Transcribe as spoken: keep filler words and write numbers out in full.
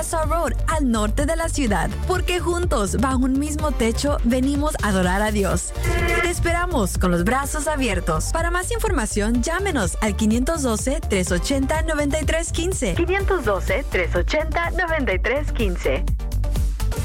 Ingersoll Road, al norte de la ciudad, porque juntos, bajo un mismo techo, venimos a adorar a Dios. Te esperamos con los brazos abiertos. Para más información, llámenos al quinientos doce, trescientos ochenta, noventa y tres quince. quinientos doce, trescientos ochenta, noventa y tres quince.